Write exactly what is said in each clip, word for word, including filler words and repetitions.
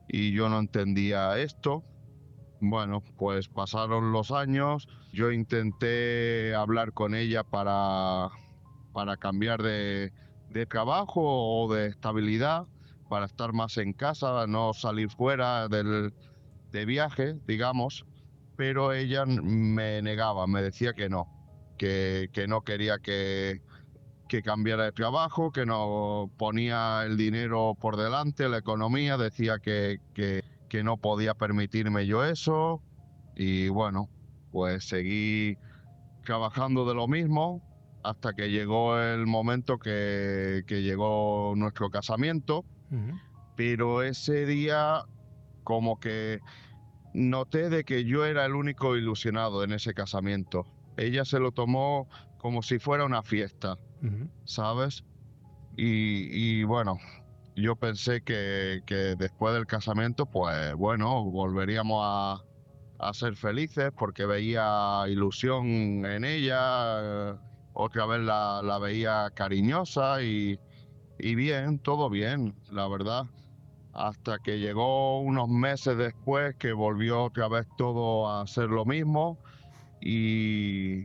y yo no entendía esto. Bueno, pues pasaron los años, yo intenté hablar con ella para, para cambiar de, de trabajo o de estabilidad, para estar más en casa, no salir fuera del, de viaje, digamos, pero ella n- me negaba, me decía que no, que, que no quería que, que cambiara de trabajo, que no ponía el dinero por delante, la economía, decía que, que, que no podía permitirme yo eso. Y bueno, pues seguí trabajando de lo mismo hasta que llegó el momento que, que llegó nuestro casamiento. Ujú. Pero ese día como que noté de que yo era el único ilusionado en ese casamiento. Ella se lo tomó como si fuera una fiesta, Ujú. ¿sabes? Y, y bueno, yo pensé que, que después del casamiento, pues bueno, volveríamos a, a ser felices porque veía ilusión en ella, eh, otra vez la, la veía cariñosa y, y bien, todo bien, la verdad. Hasta que llegó unos meses después que volvió otra vez todo a ser lo mismo y,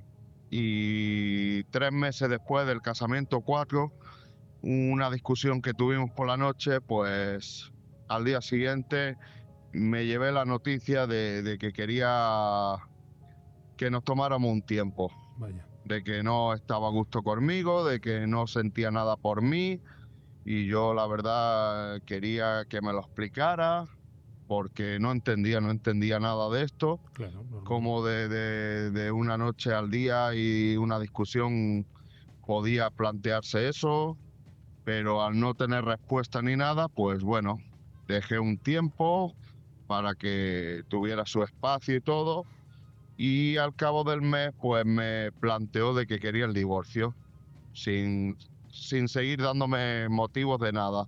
y tres meses después del casamiento, cuatro, una discusión que tuvimos por la noche, pues al día siguiente me llevé la noticia de, de que quería que nos tomáramos un tiempo, Vaya. de que no estaba a gusto conmigo, de que no sentía nada por mí y yo la verdad quería que me lo explicara porque no entendía, no entendía nada de esto, Claro, normal. como de, de, de una noche al día y una discusión podía plantearse eso, pero al no tener respuesta ni nada, pues bueno, dejé un tiempo para que tuviera su espacio y todo, y al cabo del mes, pues me planteó de que quería el divorcio, sin, sin seguir dándome motivos de nada.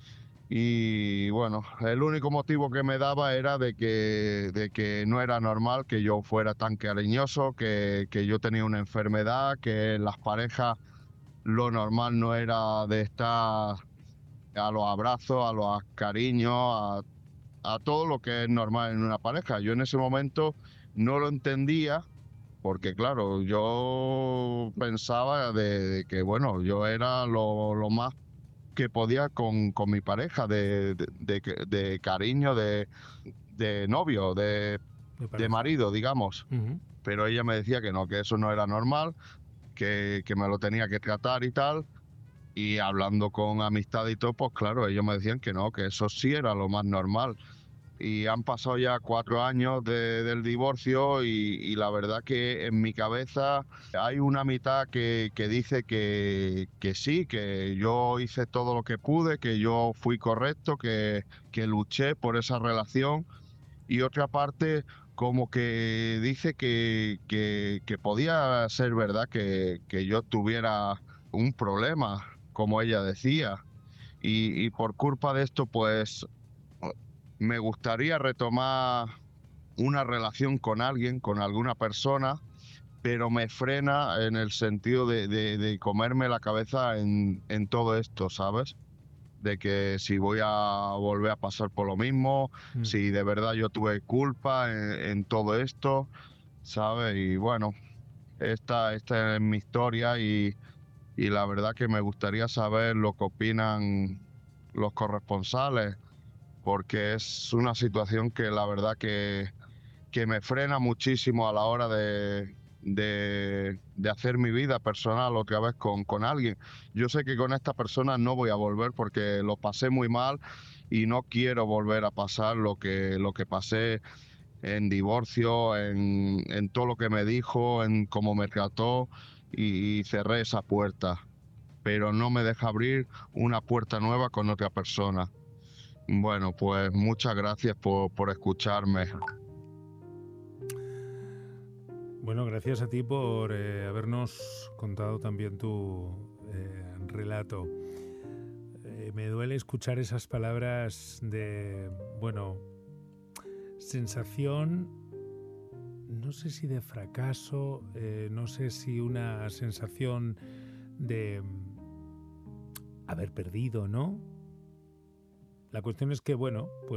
Y bueno, el único motivo que me daba era de que, de que no era normal que yo fuera tan cariñoso, que, que yo tenía una enfermedad, que en las parejas lo normal no era de estar a los abrazos, a los cariños, a, a todo lo que es normal en una pareja. Yo en ese momento no lo entendía porque, claro, yo pensaba de, de que, bueno, yo era lo, lo más que podía con, con mi pareja, de, de, de que- de cariño, de, de novio, de, De de pareja. marido, digamos. Ujú. Pero ella me decía que no, que eso no era normal, que, que me lo tenía que tratar y tal. Y hablando con amistad y todo, pues claro, ellos me decían que no, que eso sí era lo más normal. Y han pasado ya cuatro años de- del divorcio y, y la verdad que en mi cabeza hay una mitad que, que dice que, que sí, que yo hice todo lo que pude, que yo fui correcto, que, que luché por esa relación, y otra parte como que dice que, que, que podía ser verdad que, que yo tuviera un problema, como ella decía. Y, y por culpa de esto, pues me gustaría retomar una relación con alguien, con alguna persona, pero me frena en el sentido de, de- de comerme la cabeza en, en todo esto, ¿sabes? De que si voy a volver a pasar por lo mismo, Mm. si de verdad yo tuve culpa en, en todo esto, ¿sabes? Y bueno, esta, esta es mi historia y, y la verdad que me gustaría saber lo que opinan los corresponsales, porque es una situación que la verdad que, que me frena muchísimo a la hora de, de, de hacer mi vida personal otra vez con, con alguien. Yo sé que con esta persona no voy a volver porque lo pasé muy mal y no quiero volver a pasar lo que, lo que pasé en divorcio, en, en todo lo que me dijo, en cómo me trató, y, y cerré esa puerta, pero no me deja abrir una puerta nueva con otra persona. Bueno, pues muchas gracias por, por escucharme. Bueno, gracias a ti por eh, habernos contado también tu eh, relato. Eh, me duele escuchar esas palabras de, bueno, sensación, no sé si de fracaso, eh, no sé si una sensación de mm, haber perdido, ¿no? La cuestión es que, bueno, pues